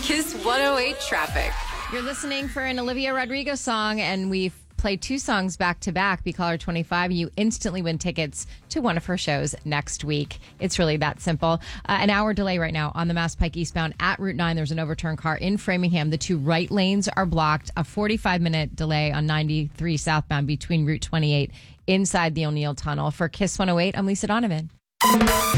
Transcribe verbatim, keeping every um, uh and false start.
Kiss one oh eight traffic. You're listening for an Olivia Rodrigo song, and we've played two songs back to back. Be caller twenty-five. You instantly win tickets to one of her shows next week. It's really that simple. Uh, an hour delay right now on the Mass Pike eastbound at Route nine. There's an overturned car in Framingham. The two right lanes are blocked. A forty-five minute delay on ninety-three southbound between Route twenty-eight inside the O'Neill Tunnel. For Kiss one oh eight, I'm Lisa Donovan.